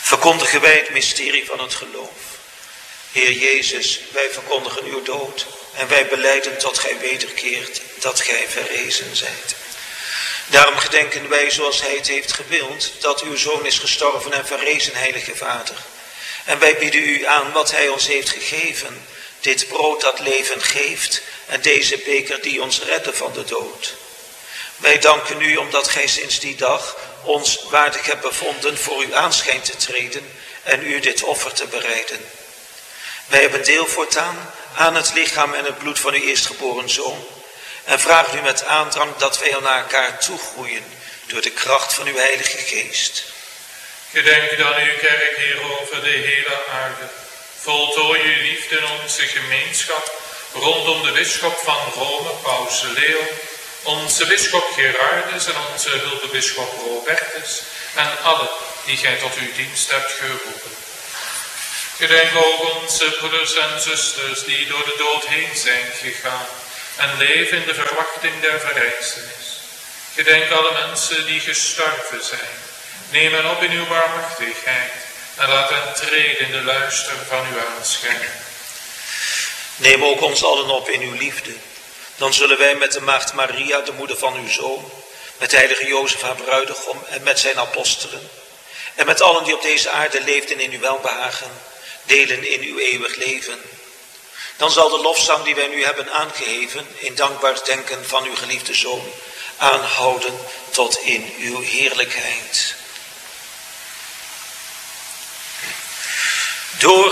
verkondigen wij het mysterie van het geloof. Heer Jezus, wij verkondigen uw dood en wij belijden tot gij wederkeert, dat gij verrezen zijt. Daarom gedenken wij, zoals hij het heeft gewild, dat uw Zoon is gestorven en verrezen, heilige Vader. En wij bieden u aan wat hij ons heeft gegeven, dit brood dat leven geeft en deze beker die ons redde van de dood. Wij danken u omdat gij sinds die dag ons waardig hebt bevonden voor uw aanschijn te treden en u dit offer te bereiden. Wij hebben deel voortaan aan het lichaam en het bloed van uw eerstgeboren Zoon en vragen u met aandrang dat wij naar elkaar toegroeien door de kracht van uw Heilige Geest. Gedenk dan uw kerk, Heer, over de hele aarde. Voltooi uw liefde in onze gemeenschap rondom de bisschop van Rome, Paus Leo, onze bisschop Gerardus en onze hulpbisschop Robertus en alle die gij tot uw dienst hebt geroepen. Gedenk ook onze broeders en zusters die door de dood heen zijn gegaan en leven in de verwachting der verrijzenis. Gedenk alle mensen die gestorven zijn. Neem hen op in uw barmhartigheid en laat hen treden in de luister van uw aanschijn. Neem ook ons allen op in uw liefde. Dan zullen wij met de maagd Maria, de moeder van uw Zoon, met de heilige Jozef haar bruidegom en met zijn apostelen, en met allen die op deze aarde leefden in uw welbehagen, delen in uw eeuwig leven. Dan zal de lofzang die wij nu hebben aangeheven, in dankbaar denken van uw geliefde Zoon, aanhouden tot in uw heerlijkheid. Door